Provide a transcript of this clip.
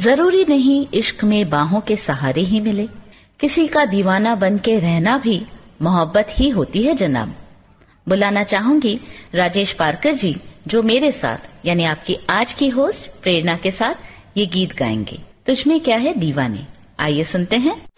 जरूरी नहीं इश्क में बाहों के सहारे ही मिले, किसी का दीवाना बन के रहना भी मोहब्बत ही होती है जनाब। बुलाना चाहूंगी राजेश पारकर जी, जो मेरे साथ यानी आपकी आज की होस्ट प्रेरणा के साथ ये गीत गाएंगे। तुझमें क्या है दीवाने। आइए सुनते हैं।